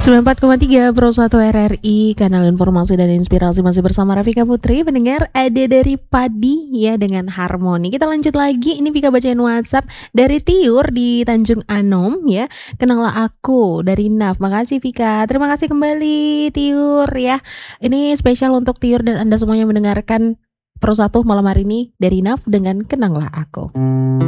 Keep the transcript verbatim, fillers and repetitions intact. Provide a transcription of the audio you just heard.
sembilan puluh empat koma tiga Pro satu R R I, kanal informasi dan inspirasi, masih bersama Rafika Putri. Pendengar, ada dari Padi ya dengan Harmoni. Kita lanjut lagi, ini Vika bacain WhatsApp dari Tiur di Tanjung Anom ya. Kenanglah aku dari Naf. Makasih Vika. Terima kasih kembali Tiur ya. Ini spesial untuk Tiur dan Anda semuanya mendengarkan Pro satu malam hari ini dari Naf dengan Kenanglah Aku.